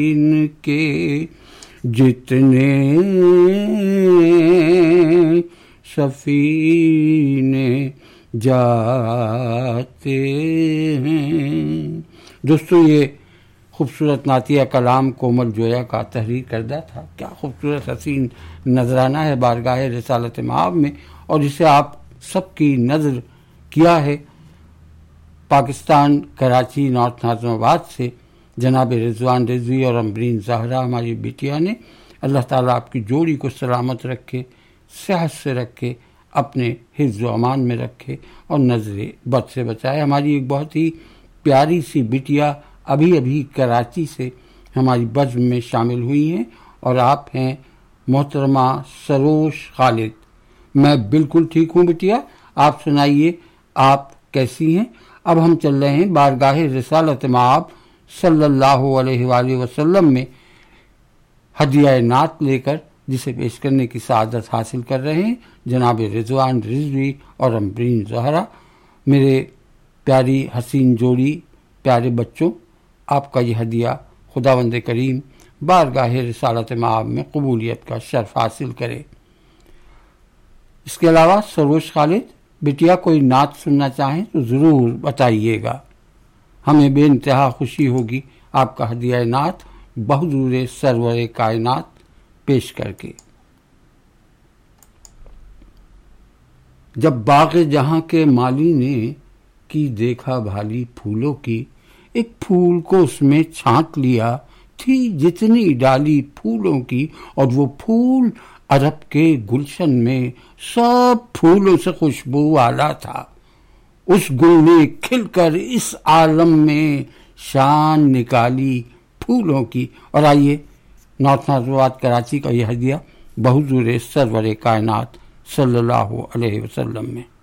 ان کے جتنے سفینے جاتے ہیں. دوستو یہ خوبصورت نعتیہ کلام کومل جویا کا تحریر کردہ تھا. کیا خوبصورت حسین نذرانہ ہے بارگاہ رسالت مآب میں، اور اسے آپ سب کی نظر کیا ہے پاکستان کراچی نارتھ ناظم آباد سے جناب رضوان رضوی اور امبرین زہرا ہماری بیٹیاں نے. اللہ تعالیٰ آپ کی جوڑی کو سلامت رکھے، صحت سے رکھے، اپنے حفظ و امان میں رکھے اور نظر بد سے بچائے. ہماری ایک بہت ہی پیاری سی بیٹیا ابھی کراچی سے ہماری بزم میں شامل ہوئی ہیں، اور آپ ہیں محترمہ سروش خالد. میں بالکل ٹھیک ہوں بیٹیا، آپ سنائیے آپ کیسی ہیں؟ اب ہم چل رہے ہیں بارگاہ رسالت مآب صلی اللہ علیہ وآلہ وسلم میں ہدیہ نعت لے کر، جسے پیش کرنے کی سعادت حاصل کر رہے ہیں جناب رضوان رضوی اور امبرین زہرا. میرے پیاری حسین جوڑی، پیارے بچوں، آپ کا یہ ہدیہ خداوند کریم بارگاہ رسالت مآب میں قبولیت کا شرف حاصل کرے. اس کے علاوہ سروش خالد بیٹیا کوئی نعت سننا چاہیں تو ضرور بتائیے گا، ہمیں بے انتہا خوشی ہوگی آپ کا ہدیہ نعت بحضور سرور کائنات پیش کر کے. جب باغ جہاں کے مالی نے کی دیکھا بھالی پھولوں کی، ایک پھول کو اس میں چھانٹ لیا، تھی جتنی ڈالی پھولوں کی، اور وہ پھول عرب کے گلشن میں سب پھولوں سے خوشبو والا تھا. اس گل نے کھل کر اس عالم میں شان نکالی پھولوں کی. اور آئیے نارتھ ناظم آباد کراچی کا یہ ہدیہ بحضور سرور کائنات صلی اللہ علیہ وسلم میں.